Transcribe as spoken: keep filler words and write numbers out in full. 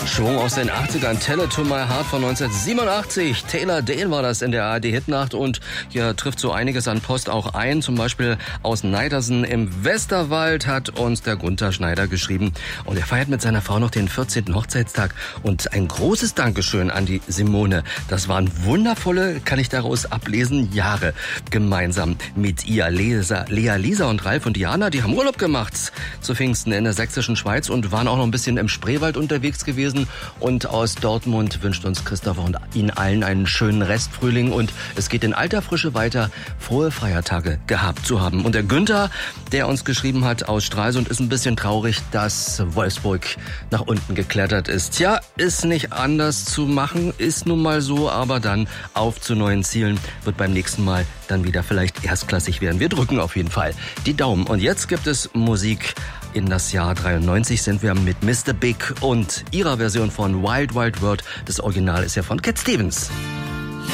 Schwung aus den achtzigern. Tell It to My Heart von neunzehnhundertsiebenundachtzig. Taylor Dane war das in der A R D-Hitnacht und hier trifft so einiges an Post auch ein. Zum Beispiel aus Neidersen im Westerwald hat uns der Gunther Schneider geschrieben. Und er feiert mit seiner Frau noch den vierzehnten Hochzeitstag. Und ein großes Dankeschön an die Simone. Das waren wundervolle, kann ich daraus ablesen, Jahre gemeinsam mit ihr. Lisa, Lea, Lisa und Ralf und Diana, die haben Urlaub gemacht zu Pfingsten in der sächsischen Schweiz und waren auch noch ein bisschen im Spreewald unterwegs gewesen. Und aus Dortmund wünscht uns Christopher und Ihnen allen einen schönen Restfrühling. Und es geht in alter Frische weiter, frohe Feiertage gehabt zu haben. Und der Günther, der uns geschrieben hat aus Stralsund, ist ein bisschen traurig, dass Wolfsburg nach unten geklettert ist. Tja, ist nicht anders zu machen, ist nun mal so, aber dann auf zu neuen Zielen, wird beim nächsten Mal dann wieder vielleicht erstklassig werden. Wir drücken auf jeden Fall die Daumen. Und jetzt gibt es Musik. In das Jahr dreiundneunzig sind wir mit Mister Big und ihrer Version von Wild Wild World. Das Original ist ja von Cat Stevens.